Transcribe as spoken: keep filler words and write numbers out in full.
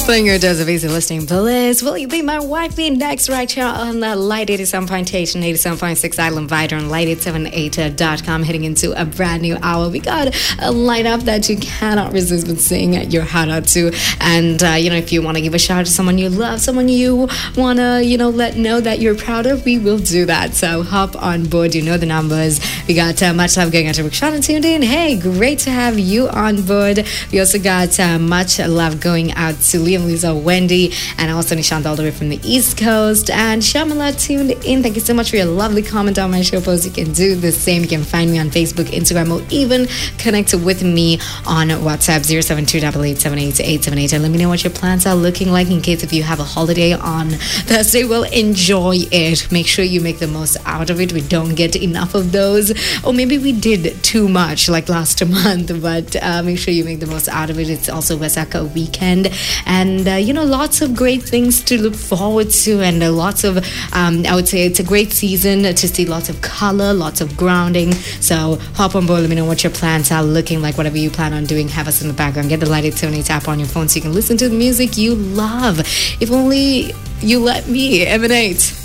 Playing your dose of easy listening bliss. Will you be my wifey next right here on the Light eighty-seven point eight and eighty-seven point six Island Vider on light eight seven eight dot com, heading into a brand new hour. We got a lineup that you cannot resist but sing your heart out to. And, uh, you know, if you want to give a shout out to someone you love, someone you want to, you know, let know that you're proud of, we will do that. So hop on board. You know the numbers. We got uh, much love going out to Rikshana tuned in. Hey, great to have you on board. We also got uh, much love going out to Liam, Lisa, Wendy, and also Nishant all the way from the East Coast. And Shamala tuned in. Thank you so much for your lovely comment on my show post. You can do the same. You can find me on Facebook, Instagram, or even connect with me on WhatsApp zero seven two eight eight seven eight eight seven eight and let me know what your plans are looking like in case if you have a holiday on Thursday. Well, enjoy it. Make sure you make the most out of it. We don't get enough of those, or maybe we did too much like last month, but uh, make sure you make the most out of it. It's also Vesaka weekend, and uh, you know, lots of great things to look forward to, and uh, lots of um, I would say it's a great season to see lots of color, lots of grounding. So hop on board. Let me know what your plans are looking like. Whatever you plan on doing, have us in the background. Get the Light eight seven eight app on your phone so you can listen to the music you love. If only you let me emanate.